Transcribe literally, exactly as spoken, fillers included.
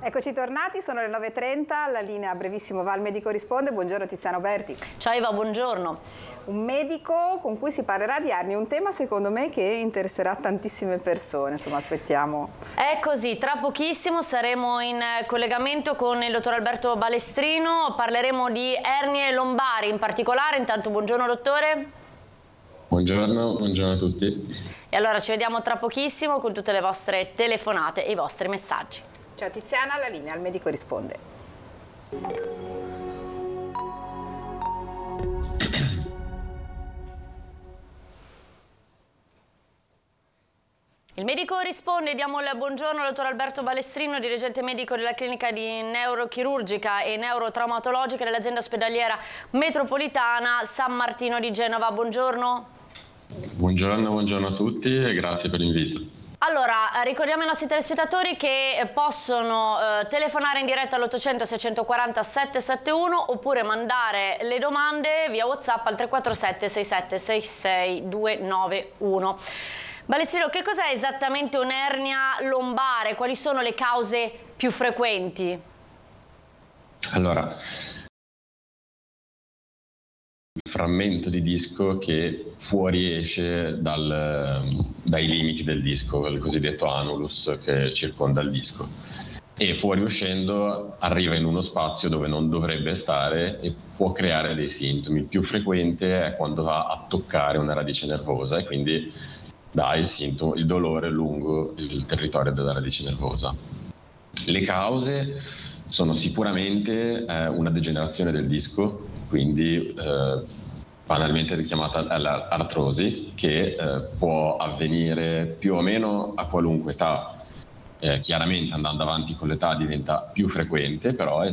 Eccoci tornati, sono le nove e trenta, la linea Brevissimo va al Medico Risponde. Buongiorno Tiziano Berti. Ciao Eva, buongiorno. Un medico con cui si parlerà di ernie, un tema secondo me che interesserà tantissime persone, insomma aspettiamo. È così, tra pochissimo saremo in collegamento con il dottor Alberto Balestrino, parleremo di ernie lombari in particolare. Intanto buongiorno dottore. Buongiorno, buongiorno a tutti. E allora ci vediamo tra pochissimo con tutte le vostre telefonate e i vostri messaggi. Ciao Tiziana, la linea al Medico Risponde. Il medico risponde, diamo il buongiorno al dottor Alberto Balestrino, dirigente medico della clinica di neurochirurgica e neurotraumatologica dell'azienda ospedaliera metropolitana San Martino di Genova. Buongiorno. Buongiorno, buongiorno a tutti e grazie per l'invito. Allora, ricordiamo ai nostri telespettatori che possono eh, telefonare in diretta all'ottocento seicentoquaranta settecentosettantuno oppure mandare le domande via WhatsApp al tre quattro sette sei sette sei sei due nove uno. Balestrino, che cos'è esattamente un'ernia lombare? Quali sono le cause più frequenti? Allora, il frammento di disco che fuoriesce dal, dai limiti del disco, il cosiddetto annulus che circonda il disco, e fuoriuscendo arriva in uno spazio dove non dovrebbe stare e può creare dei sintomi. Il più frequente è quando va a toccare una radice nervosa e quindi dà il sintomo, il dolore lungo il territorio della radice nervosa. Le cause sono sicuramente eh, una degenerazione del disco, quindi eh, banalmente richiamata l'artrosi, che eh, può avvenire più o meno a qualunque età. Eh, chiaramente andando avanti con l'età diventa più frequente, però è